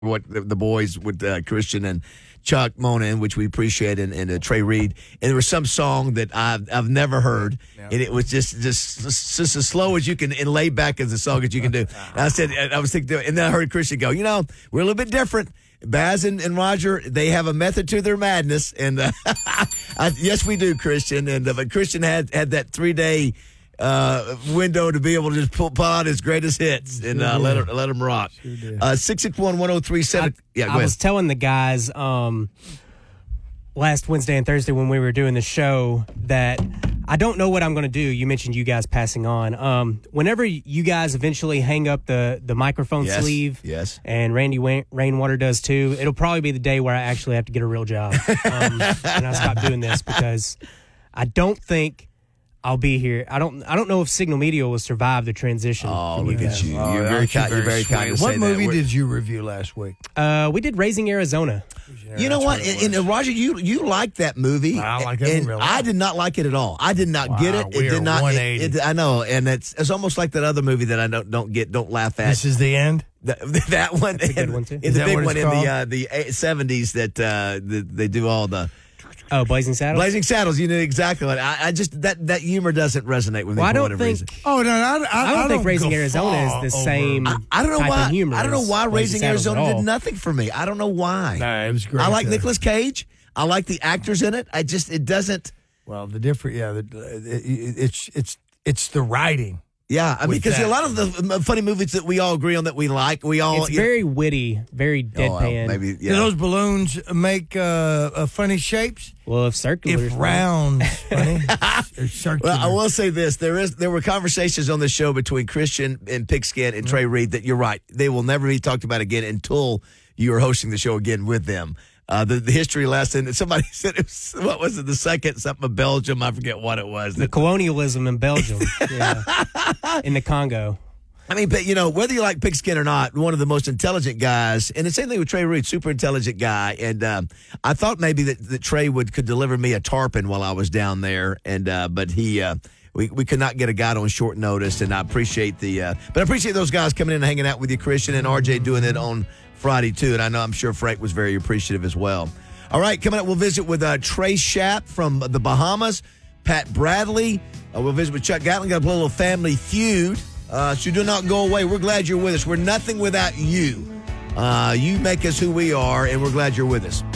what the boys with Christian and Chuck Mona, which we appreciate, and Trey Reed. And there was some song that I've never heard, and it was just as slow as you can and laid back as a song as you can do. And I was thinking, and then I heard Christian go, we're a little bit different. Baz and Roger, they have a method to their madness, and yes, we do, Christian. And but Christian had that 3-day window to be able to just pull out his greatest hits and let him rock. 661-1037. Yeah, go ahead. I was telling the guys last Wednesday and Thursday when we were doing the show that I don't know what I'm going to do. You mentioned you guys passing on. Whenever you guys eventually hang up the microphone sleeve, and Randy Rainwater does too, it'll probably be the day where I actually have to get a real job. And I stop doing this because I don't think I'll be here. I don't know if Signal Media will survive the transition. Oh, look at you! You're very kind to say What that. movie did you review last week? We did Raising Arizona. You know what? And Roger, you liked that movie. I like it. And I did not like it at all. I did not get it. It did not. I know, and it's almost like that other movie that I don't laugh at. This is the end. That one, the good one too. The big one in the 70s that they do all the. Oh, Blazing Saddles? Blazing Saddles, you knew exactly what. I just, that humor doesn't resonate with me for whatever reason. Oh, no, I don't think Raising Arizona is the same I don't know type why, of humor. I don't know why Raising Arizona did did nothing for me. I don't know why. No, it was great. I like Nicolas Cage. I like the actors in it. It doesn't. Well, it's the writing. Yeah, because a lot of the funny movies that we all agree on that we like, it's very witty, very deadpan. Maybe, Do those balloons make funny shapes? Well, if circular, if round, funny, or circular. Well, I will say this: there were conversations on the show between Christian and Pigskin and Trey Reed that you're right, they will never be talked about again until you are hosting the show again with them. The history lesson. Somebody said it was, what was it? The second something of Belgium. I forget what it was. The colonialism in Belgium, in the Congo. I mean, but whether you like Pigskin or not, one of the most intelligent guys, and the same thing with Trey Reed, super intelligent guy. And I thought maybe that Trey could deliver me a tarpon while I was down there, and but he. We could not get a guy on short notice, and I appreciate but I appreciate those guys coming in and hanging out with you, Christian, and RJ doing it on Friday too. And I'm sure Frank was very appreciative as well. All right, coming up, we'll visit with Trey Schaap from the Bahamas, Pat Bradley. We'll visit with Chuck Gatlin. Got a little family feud. So do not go away. We're glad you're with us. We're nothing without you. You make us who we are, and we're glad you're with us.